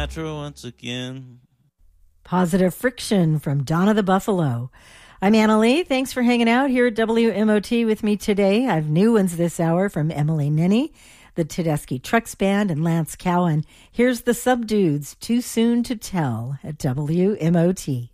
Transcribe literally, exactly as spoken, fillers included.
Supernatural once again. Positive Friction from Donna the Buffalo. I'm Anna Lee. Thanks for hanging out here at W M O T with me today. I have new ones this hour from Emily Nenny, the Tedeschi Trucks Band, and Lance Cowan. Here's the Subdudes, Too Soon to Tell at W M O T.